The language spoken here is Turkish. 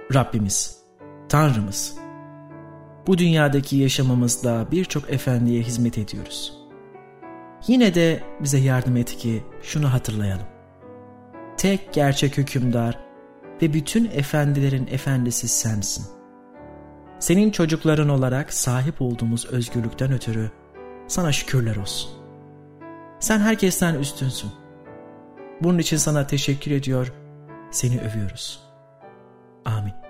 Rabbimiz, Tanrımız, bu dünyadaki yaşamımızda birçok efendiye hizmet ediyoruz. Yine de bize yardım et ki şunu hatırlayalım. Tek gerçek hükümdar ve bütün efendilerin efendisi sensin. Senin çocukların olarak sahip olduğumuz özgürlükten ötürü sana şükürler olsun. Sen herkesten üstünsün. Bunun için sana teşekkür ediyor, seni övüyoruz. Amin.